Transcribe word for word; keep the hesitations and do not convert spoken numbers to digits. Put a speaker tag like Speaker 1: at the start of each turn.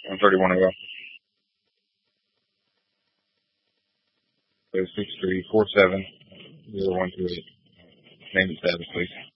Speaker 1: one thirty-one oh. So six three four seven zero one two eight. Name and status, please.